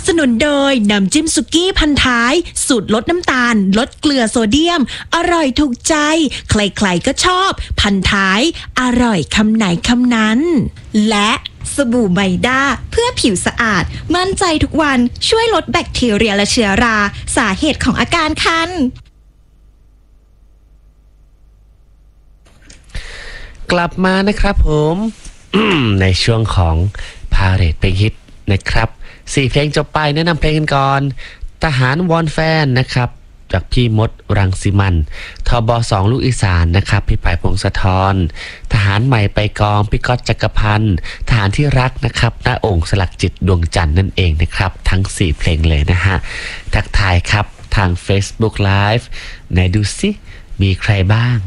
สนุนโดยน้ำจิ้มสุกี้พันท้ายสูตรลดน้ำตาลลดเกลือโซเดียมอร่อยถูกใจใครๆก็ชอบพันท้ายอร่อยคำไหนคำนั้นและสบู่ไมด้าเพื่อผิวสะอาดมั่นใจทุกวันช่วยลดแบคทีเรียและเชื้อราสาเหตุของอาการคันกลับมานะครับผม ในช่วงของพาเหรดเพลงฮิตนะครับ4เพลงจบไปแนะนำเพลงกันก่อนทหารวอนแฟนนะครับจากพี่มดรังสิมันทบ2ลูกอีสานนะครับพี่ไผ่พงศธรทหารใหม่ไปกองพี่ก๊อตจักรพันธ์ทหารที่รักนะครับณโองค์สลักจิตดวงจันทร์นั่นเองนะครับทั้ง4เพลงเลยนะฮะทักทายครับทาง Facebook Live ไหนดูสิมีใครบ้าง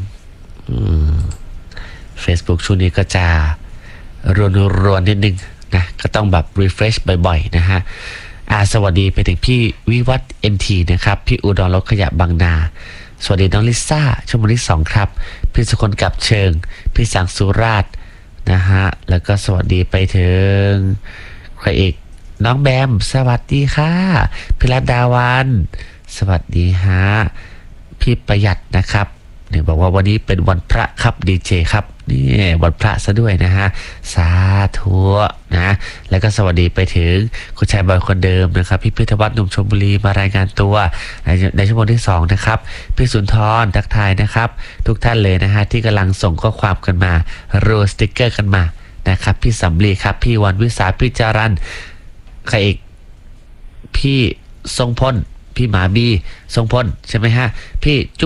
Facebook ช่วงนี้ก็จะรวนนิดนึงนะก็ต้องแบบ refresh บ่อยๆนะฮะสวัสดีไปถึงพี่วิวัฒน์ NT นะครับพี่อุดรรถขยะบางนาสวัสดีน้องลิซ่าชั่วโมงที่2ครับพี่สุคนกับเชิงพี่สังสุราชนะฮะแล้วก็สวัสดีไปถึงใครอีกน้องแบมสวัสดีค่ะพี่รัตดาวันสวัสดีฮะพี่ประหยัดนะครับเนี่ยบอกว่าวันนี้เป็นวันพระครับดีเจครับนี่วันพระซะด้วยนะฮะสาธุนะแล้วก็สวัสดีไปถึงคุณชายบอยคนเดิมนะครับพี่พิทวัฒน์หนุ่มชลบุรีมารายงานตัวในชั่วโมงที่2นะครับพี่สุนทรทักทายนะครับทุกท่านเลยนะฮะที่กำลังส่งข้อความกันมารัวสติ๊กเกอร์กันมานะครับพี่สำลีครับพี่วันวิสาพี่จารันใครอีกพี่ทรงพลพี่หมาบีทรงพลใช่ไหมฮะพี่